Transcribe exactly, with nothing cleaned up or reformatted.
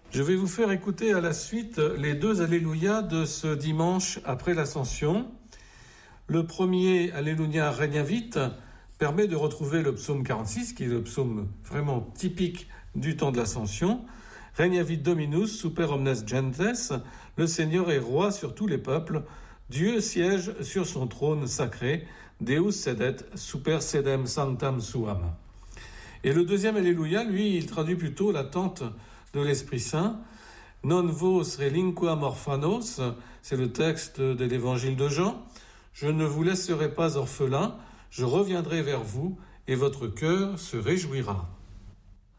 Je vais vous faire écouter à la suite les deux Alléluia de ce dimanche après l'Ascension. Le premier Alléluia Regnavit permet de retrouver le psaume quarante-six, qui est le psaume vraiment typique du temps de l'Ascension. Regnavit Dominus super omnes gentes, le Seigneur est roi sur tous les peuples, Dieu siège sur son trône sacré, Deus sedet super sedem sanctam suam. Et le deuxième Alléluia, lui, il traduit plutôt l'attente de l'Esprit Saint. Non vos relinquam orphanos, c'est le texte de l'évangile de Jean. Je ne vous laisserai pas orphelins, je reviendrai vers vous et votre cœur se réjouira.